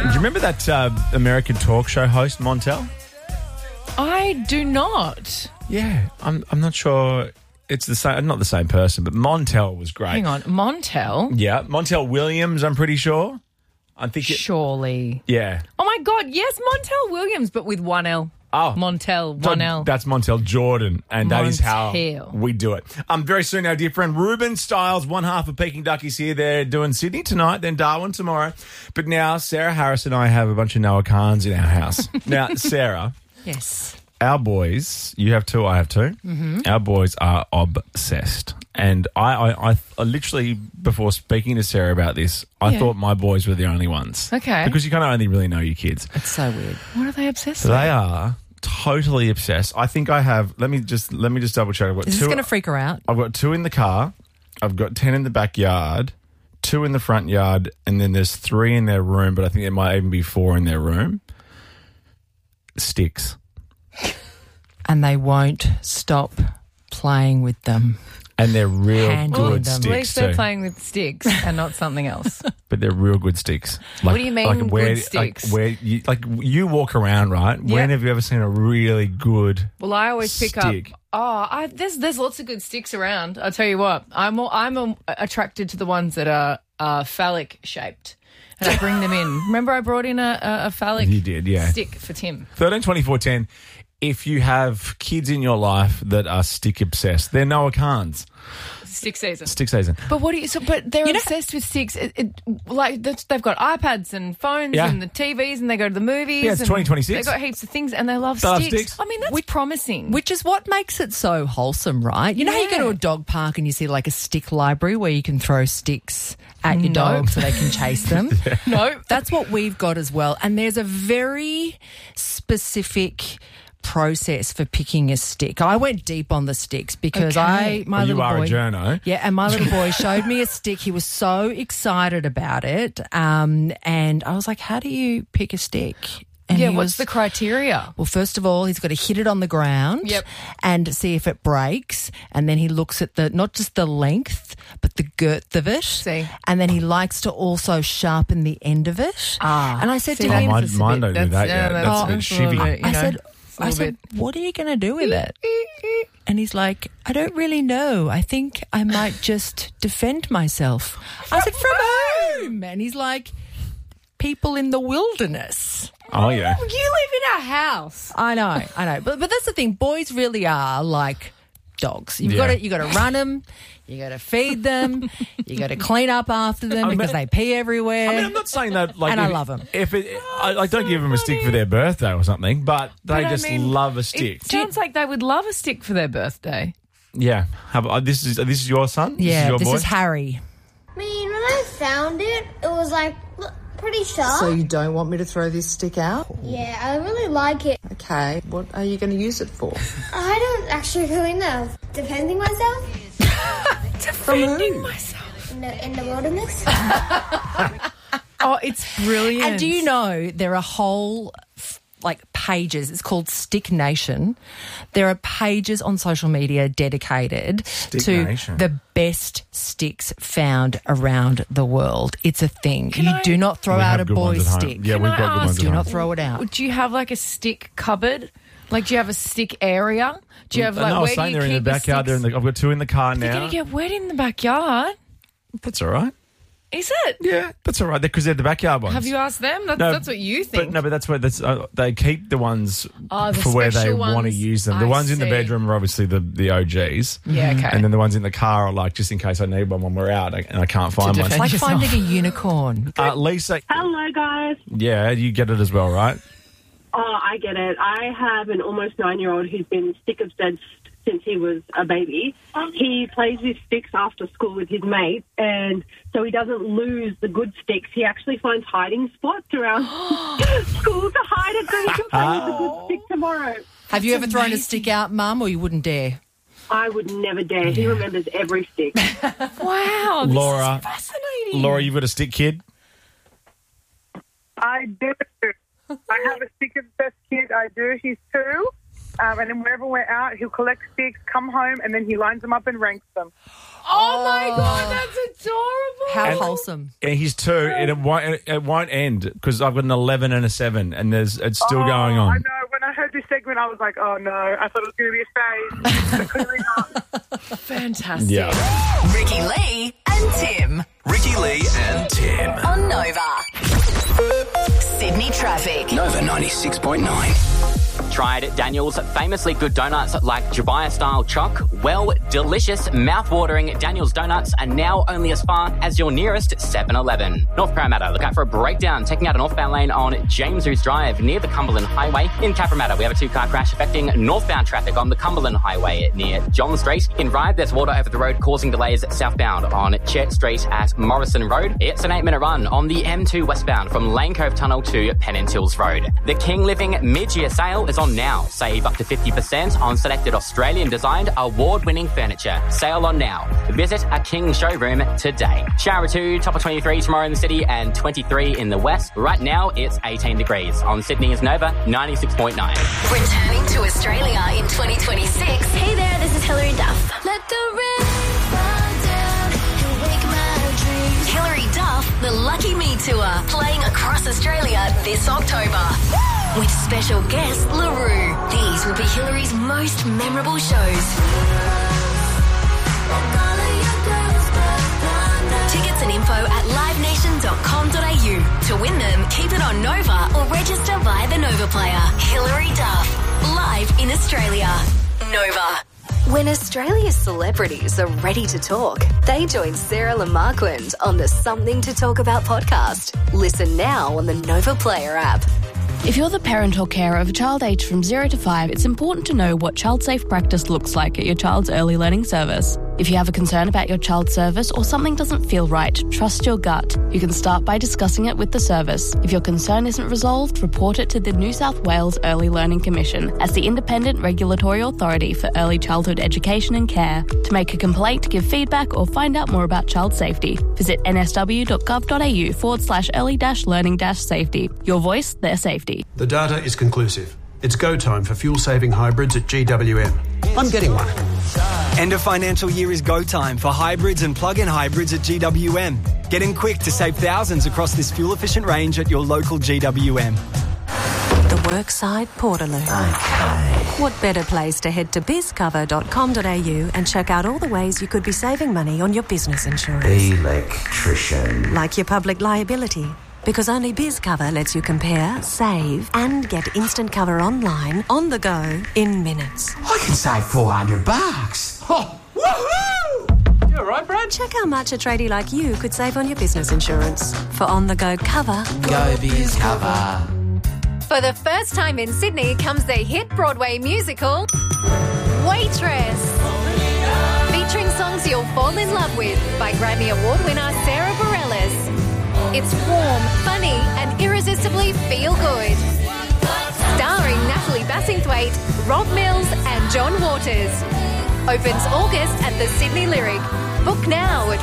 Do you remember that American talk show host, Montel? I do not. Yeah, I'm not sure it's the same. Not the same person, but Montel was great. Hang on. Montel? Yeah, Montel Williams, I'm pretty sure. I think Surely. Yeah. Oh, my God. Yes, Montel Williams, but with one L. Oh. Montel, one L. That's Montel Jordan, and that is how Montel. we do it. Very soon, our dear friend Ruben Stiles, one half of Peking Duckies here. They're doing Sydney tonight, then Darwin tomorrow. But now, Sarah Harris and I have a bunch of Noah Kahns in our house. Now, Sarah. Yes. Our boys, you have two, I have two. Mm-hmm. Our boys are obsessed. And I literally, before speaking to Sarah about this, I thought my boys were the only ones. Okay. Because you kind of only really know your kids. It's so weird. What are they obsessed with? They are totally obsessed. I think I have, let me just double check. Is this going to freak her out? I've got 2 in the car. I've got 10 in the backyard, 2 in the front yard, and then there's 3 in their room, but I think there might even be 4 in their room. Sticks. And they won't stop playing with them. And they're real Handling good them. sticks At least they're too. playing with sticks and not something else. But they're real good sticks. What do you mean good sticks? Where you walk around, right? Yeah. When have you ever seen a really good Well, I always pick stick? up. There's lots of good sticks around. I'll tell you what. I'm attracted to the ones that are phallic shaped, and I bring them in. Remember, I brought in a phallic You did, yeah. stick for Tim. 13, 24, 10. If you have kids in your life that are stick obsessed, they're Noah Kahns. Stick season. Stick season. But what do you? But they're obsessed with sticks. They've got iPads and phones and the TVs, and they go to the movies. Yeah, it's and 2026. They've got heaps of things, and they love They love sticks. sticks. I mean, that's promising. Which is what makes it so wholesome, right? You know how you go to a dog park and you see like a stick library where you can throw sticks at your dog so they can chase them? No, That's what we've got as well. And there's a very specific process for picking a stick. I went deep on the sticks because my Well, you little are boy, a journo. Yeah, and my little boy showed me a stick. He was so excited about it. And I was like, how do you pick a stick? And he what's was- the criteria? Well, first of all, he's got to hit it on the ground and see if it breaks. And then he looks at not just the length, but the girth of it. See. And then he likes to also sharpen the end of it. And I said to that him, is a mine bit- don't do that yeah, yet. That's a bit that's a little shivvy. bit, you I know, said, a little bit. what are you going to do with it? And he's like, I don't really know. I think I might just defend myself. I said, from whom? And he's like, people in the wilderness. Oh, yeah. You live in a house. I know. But that's the thing. Boys really are like dogs. You Yeah. got to run them. You got to feed them. You got to clean up after them because they pee everywhere. I mean, I'm not saying that like... And I love 'em. I don't give them a stick for their birthday or something, but they just love a stick. It sounds like they would love a stick for their birthday. Yeah. This is your son? Yeah, this is this your boy? is Harry. I mean, when I found it, it was like pretty sharp. So you don't want me to throw this stick out? Yeah, I really like it. Okay, what are you going to use it for? I don't actually really know. Defending myself Defending myself. in the wilderness. Oh, it's brilliant. And do you know there are whole pages? It's called Stick Nation. There are pages on social media dedicated to Nation. the best sticks found around the world. It's a thing. Do not throw We out have a good ones boy's at home. stick. Yeah, we've got good ones at Do home. not throw it out. Do you have like a stick cupboard? Like, do you have a stick area? Do you have like no, I was where saying do you they're in keep the backyard. sticks? I've got 2 in the car They're now. going to get wet in the backyard. That's all right. Is it? Yeah, that's all right. Because they're the backyard ones. Have you asked them? That's what you think. But that's where they keep the ones Oh, the for where they special want to ones. use them. The I ones in the see. bedroom are obviously the OGs. Yeah, okay. And then the ones in the car are like, just in case I need one when we're out and I can't find one. It's like finding a unicorn. Lisa, Hello, guys. yeah, you get it as well, right? Oh, I get it. I have an almost 9-year-old who's been stick obsessed since he was a baby. He plays with sticks after school with his mates, and so he doesn't lose the good sticks. He actually finds hiding spots around school to hide it so he can play with the good stick tomorrow. Have you ever thrown a stick out, Mum, or you wouldn't dare? I would never dare. He remembers every stick. Wow, this Laura. is fascinating. Laura, you've got a stick kid? I do. I have a stick obsessed kid. I do. He's 2. and then whenever we're out, he'll collect sticks, come home, and then he lines them up and ranks them. Oh my God, that's adorable. How wholesome. And he's 2, and it won't end because I've got an 11 and a 7, and it's still going on. I know. When I heard this segment, I was like, oh no, I thought it was going to be a phase. But clearly not. Fantastic. Yeah. Ricky Lee and Tim. Ricky Lee and Tim. On Nova. Sydney traffic. Nova 96.9. Tried Daniel's famously good donuts like Jabaya-style choc? Well, delicious, mouth-watering Daniel's donuts are now only as far as your nearest 7-Eleven. North Parramatta, look out for a breakdown taking out a northbound lane on James Roos Drive near the Cumberland Highway. In Cabramatta, we have a 2-car crash affecting northbound traffic on the Cumberland Highway near John Street. In Ryde, there's water over the road causing delays southbound on Chet Street at Morrison Road. It's an 8-minute run on the M2 westbound from Lane Cove Tunnel to Pennant Hills Road. The King Living mid-year sale is on now. Save up to 50% on selected Australian-designed, award-winning furniture. Sale on now. Visit a King showroom today. Shower 2, top of 23 tomorrow in the city and 23 in the west. Right now, it's 18 degrees. On Sydney's Nova, 96.9. Returning to Australia in 2026. Hey there, this is Hilary Duff. Let the rain fall down and wake my dreams. Hilary Duff, the Lucky Me Tour, playing across Australia this October. With special guest LaRue. These will be Hilary's most memorable shows. Tickets and info at livenation.com.au. To win them, keep it on Nova or register via the Nova Player. Hilary Duff, live in Australia. Nova. When Australia's celebrities are ready to talk, they join Sarah Lamarquand on the Something to Talk About podcast. Listen now on the Nova Player app. If you're the parent or carer of a child aged from 0 to 5, it's important to know what child-safe practice looks like at your child's early learning service. If you have a concern about your child's service or something doesn't feel right, trust your gut. You can start by discussing it with the service. If your concern isn't resolved, report it to the New South Wales Early Learning Commission as the independent regulatory authority for early childhood education and care. To make a complaint, give feedback or find out more about child safety, visit nsw.gov.au/early-learning-safety. Your voice, their safety. The data is conclusive. It's go time for fuel-saving hybrids at GWM. I'm getting one. End of financial year is go time for hybrids and plug-in hybrids at GWM. Get in quick to save thousands across this fuel-efficient range at your local GWM. The Workside Portaloo. Okay. What better place to head to bizcover.com.au and check out all the ways you could be saving money on your business insurance. Electrician. Like your public liability. Because only BizCover lets you compare, save, and get instant cover online, on the go, in minutes. I can save $400. Oh, woohoo! You all right, Brad? Check how much a tradie like you could save on your business insurance. For on-the-go cover, go BizCover. For the first time in Sydney comes the hit Broadway musical, Waitress. Featuring songs you'll fall in love with by Grammy Award winner Sarah Bareilles. It's warm, funny, and irresistibly feel-good. Starring Natalie Bassingthwaite, Rob Mills, and John Waters. Opens August at the Sydney Lyric. Book now at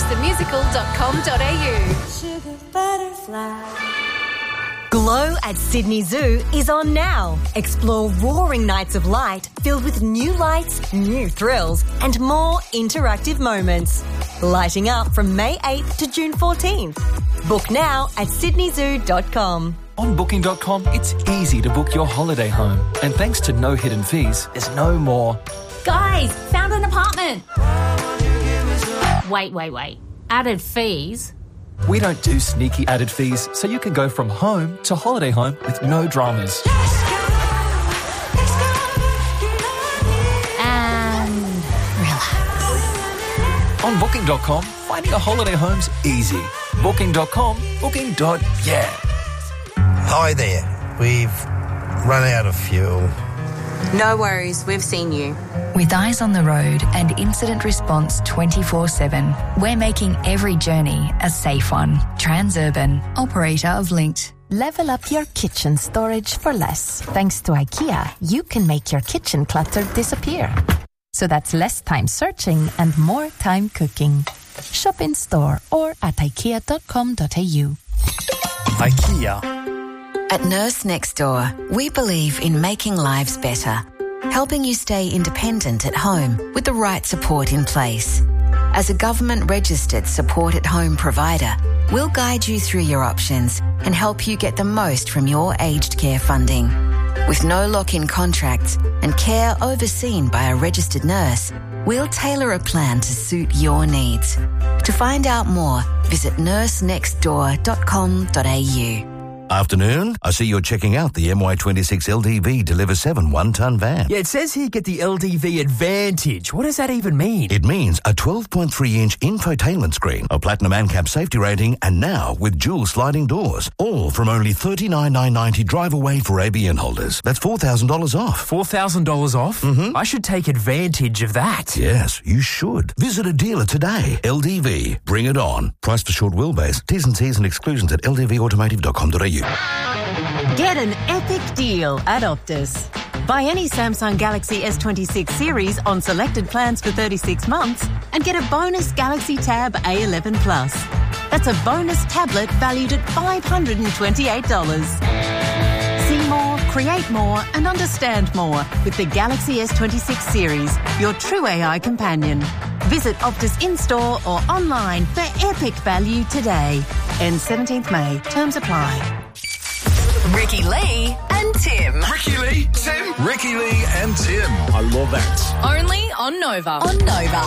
waitressthemusical.com.au. Glow at Sydney Zoo is on now. Explore roaring nights of light filled with new lights, new thrills, and more interactive moments. Lighting up from May 8th to June 14th. Book now at sydneyzoo.com. On Booking.com, it's easy to book your holiday home. And thanks to no hidden fees, there's no more. Guys, found an apartment. Wait. Added fees? We don't do sneaky added fees, so you can go from home to holiday home with no dramas. And relax. On Booking.com, finding a holiday home's easy. Booking.com, booking.yeah. Hi there. We've run out of fuel. No worries, we've seen you. With eyes on the road and incident response 24/7, we're making every journey a safe one. Transurban, operator of Linked. Level up your kitchen storage for less. Thanks to IKEA, you can make your kitchen clutter disappear. So that's less time searching and more time cooking. Shop in store or at ikea.com.au. IKEA. At Nurse Next Door, we believe in making lives better. helping you stay independent at home with the right support in place. As a government-registered support-at-home provider, we'll guide you through your options and help you get the most from your aged care funding. With no lock-in contracts and care overseen by a registered nurse, we'll tailor a plan to suit your needs. To find out more, visit nursenextdoor.com.au. Afternoon. I see you're checking out the MY26 LDV Deliver 7 one-ton van. Yeah, it says here get the LDV Advantage. What does that even mean? It means a 12.3-inch infotainment screen, a platinum ANCAP safety rating, and now with dual sliding doors. All from only $39,990 drive away for ABN holders. That's $4,000 off. $4,000 off? Mm-hmm. I should take advantage of that. Yes, you should. Visit a dealer today. LDV. Bring it on. Price for short wheelbase. T's and C's and exclusions at ldvautomotive.com.au. Get an epic deal at Optus. Buy any Samsung Galaxy S26 series on selected plans for 36 months and get a bonus Galaxy Tab A11 Plus. That's a bonus tablet valued at $528. See more, create more and understand more with the Galaxy S26 series, your true AI companion. Visit Optus in-store or online for epic value today. Ends 17th May. Terms apply. Ricky Lee and Tim. Ricky Lee, Tim. Ricky Lee and Tim. I love that. Only on Nova. On Nova.